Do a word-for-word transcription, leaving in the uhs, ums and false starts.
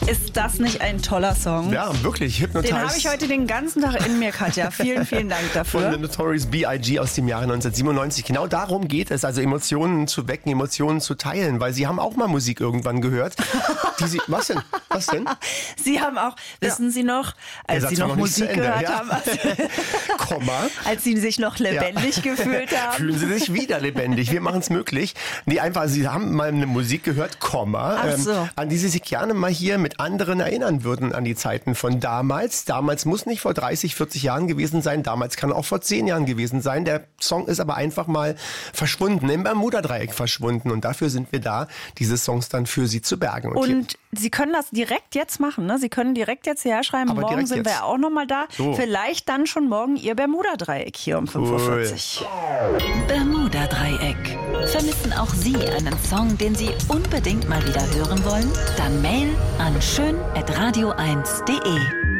Ist das nicht ein toller Song? Ja, wirklich, Hypnotize. Den habe ich heute den ganzen Tag in mir, Katja. Vielen, vielen Dank dafür. Von The Notorious B I G aus dem Jahre neunzehnhundertsiebenundneunzig. Genau darum geht es, also Emotionen zu wecken, Emotionen zu teilen, weil Sie haben auch mal Musik irgendwann gehört. Die Sie, was denn? Was denn? Sie haben auch, wissen ja. Sie noch, als Sie noch, noch Musik gehört ja. haben, als, Komma. als Sie sich noch lebendig ja. gefühlt haben. Fühlen Sie sich wieder lebendig. Wir machen es möglich. Nee, einfach, Sie haben mal eine Musik gehört, Komma, Ach so. ähm, an die Sie sich gerne mal hier mit anderen erinnern würden an die Zeiten von damals. Damals muss nicht vor dreißig, vierzig Jahren gewesen sein. Damals kann auch vor zehn Jahren gewesen sein. Der Song ist aber einfach mal verschwunden, im Bermuda-Dreieck verschwunden. Und dafür sind wir da, diese Songs dann für Sie zu bergen. Und, Und Sie können das direkt jetzt machen, ne? Sie können direkt jetzt hierher schreiben. Aber morgen sind jetzt. wir ja auch nochmal da. So. Vielleicht dann schon morgen Ihr Bermuda-Dreieck hier um fünf Uhr vierzig. Bermuda-Dreieck. Vermissen auch Sie einen Song, den Sie unbedingt mal wieder hören wollen? Dann mail an schön at radio eins punkt de.